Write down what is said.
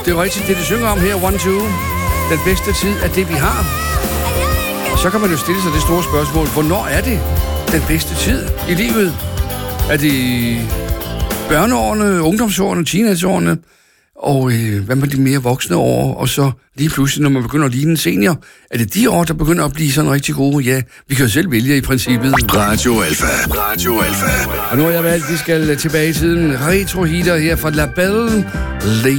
det er rigtigt, det de synger om her, 1, 2. Den bedste tid er det, vi har. Og så kan man jo stille sig det store spørgsmål, hvornår er det den bedste tid i livet? Er det børneårene, ungdomsårene, teenageårene, og hvad med de mere voksne år, og så lige pludselig, når man begynder at ligne en senior, er det de år, der begynder at blive sådan rigtig gode? Ja, vi kan jo selv vælge i princippet. Radio Alpha. Radio Alpha. Og nu har jeg valgt, at vi skal tilbage i tiden. Retro hitter her fra La Belle